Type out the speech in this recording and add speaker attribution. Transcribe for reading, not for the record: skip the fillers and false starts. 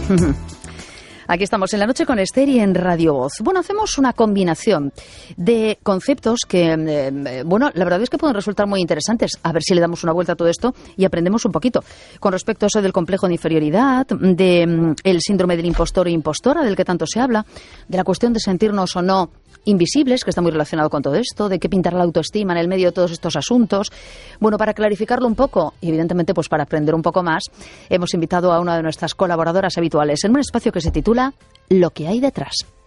Speaker 1: Aquí estamos en La Noche con Esther y en Radio Voz. Bueno, hacemos una combinación de conceptos que, bueno, la verdad es que pueden resultar muy interesantes. A ver si le damos una vuelta a todo esto y aprendemos un poquito. Con respecto a eso del complejo de inferioridad, del síndrome del impostor e impostora, del que tanto se habla, de la cuestión de sentirnos o no invisibles, que está muy relacionado con todo esto, de qué pintar la autoestima en el medio de todos estos asuntos. Bueno, para clarificarlo un poco y evidentemente pues para aprender un poco más, hemos invitado a una de nuestras colaboradoras habituales en un espacio que se titula Lo que hay detrás.